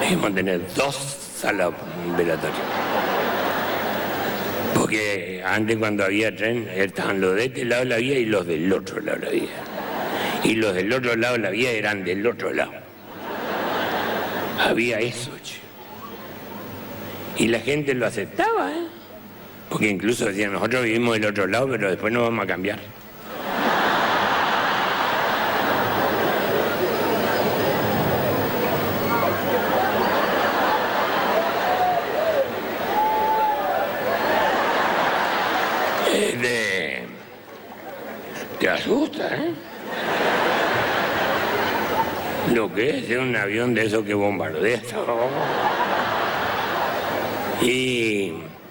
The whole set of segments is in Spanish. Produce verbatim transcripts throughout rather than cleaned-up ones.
Debemos tener dos salas velatorias. Porque antes cuando había tren, estaban los de este lado de la vía y los del otro lado de la vía. Y los del otro lado de la vía eran del otro lado. Había eso, che. Y la gente lo aceptaba, ¿eh? Porque incluso decían, nosotros vivimos del otro lado, pero después nos vamos a cambiar. De... Te asusta, ¿eh? Lo que es, es un avión de esos que bombardea todo. Y...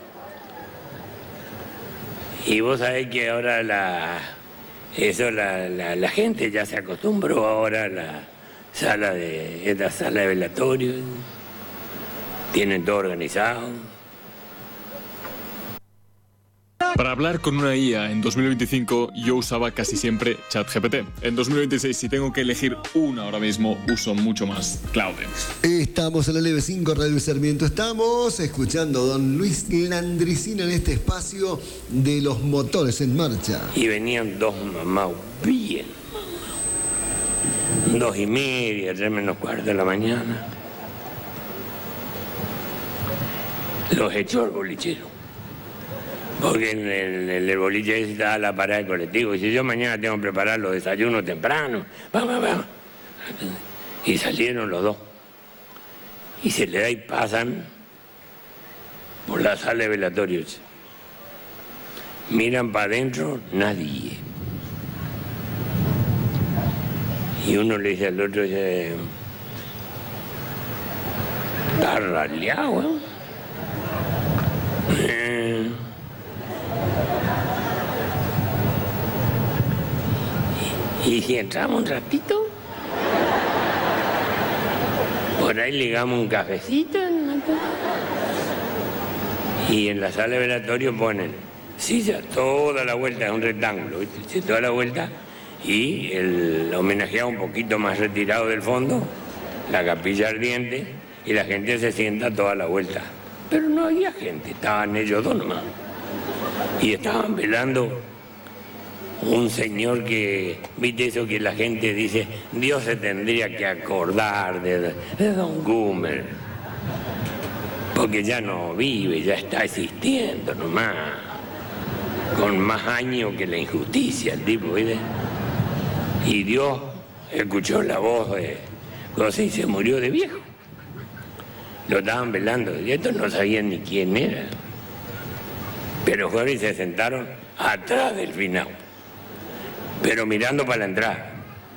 Y vos sabés que ahora la... Eso, la, la, la gente ya se acostumbró ahora a la sala de... Esta sala de velatorio. Tienen todo organizado. Para hablar con una I A en dos mil veinticinco yo usaba casi siempre ChatGPT. En dos mil veintiséis, si tengo que elegir una ahora mismo, uso mucho más Claude. Estamos en la L B cinco Radio Sarmiento. Estamos escuchando a don Luis Landricina en este espacio de los motores en marcha. Y venían dos mamás bien. Dos y media, tres menos cuarto de la mañana. Los echó el bolichero. Porque en el, en el boliche ese estaba la parada del colectivo. Y si yo mañana tengo que preparar los desayunos temprano, vamos, vamos. Y salieron los dos. Y se le da y pasan por la sala de velatorios. Miran para adentro, nadie. Y uno le dice al otro, dice, está raleado, ¿eh? Eh... Y si entramos un ratito, por ahí ligamos un cafecito. Y en la sala de velatorio ponen silla, toda la vuelta, es un rectángulo, ¿viste? Toda la vuelta. Y el homenajeado un poquito más retirado del fondo, la capilla ardiente, y la gente se sienta toda la vuelta. Pero no había gente, estaban ellos dos nomás. Y estaban velando un señor que, viste eso que la gente dice, Dios se tendría que acordar de, de don Gummer, porque ya no vive, ya está existiendo nomás, con más años que la injusticia el tipo, ¿viste? Y Dios escuchó la voz de José y se murió de viejo. Lo estaban velando, y estos no sabían ni quién era. Pero fueron y se sentaron atrás del final, pero mirando para la entrada.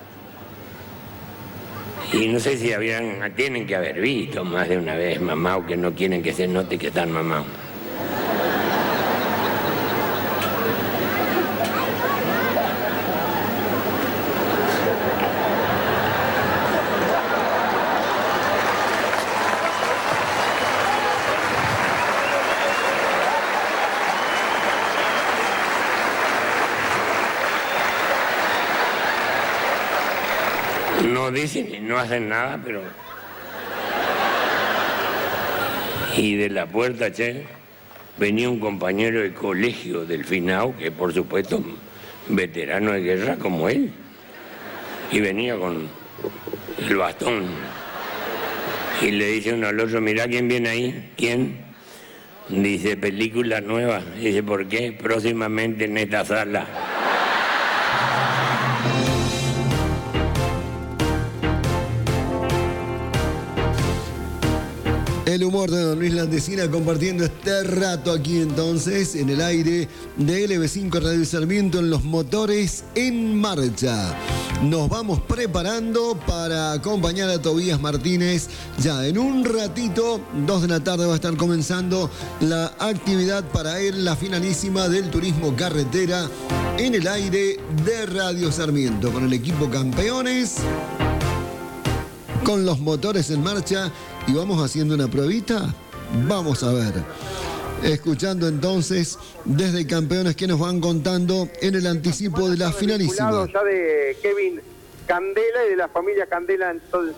Y no sé si habían, tienen que haber visto más de una vez mamados que no quieren que se note que están mamados. No dicen y no hacen nada, pero... Y de la puerta, che, venía un compañero de colegio del Finao, que por supuesto, veterano de guerra como él. Y venía con el bastón. Y le dice uno al otro, mirá quién viene ahí. ¿Quién? Dice, película nueva. Dice, ¿por qué? Próximamente en esta sala. El humor de don Luis Landricina compartiendo este rato aquí entonces en el aire de L B cinco Radio Sarmiento en los motores en marcha. Nos vamos preparando para acompañar a Tobías Martínez. Ya en un ratito, dos de la tarde, va a estar comenzando la actividad para él, la finalísima del turismo carretera en el aire de Radio Sarmiento con el equipo campeones, con los motores en marcha. Y vamos haciendo una pruebita. Vamos a ver. Escuchando entonces desde Campeones que nos van contando en el anticipo de la finalísima. Ya de Kevin Candela y de la familia Candela, entonces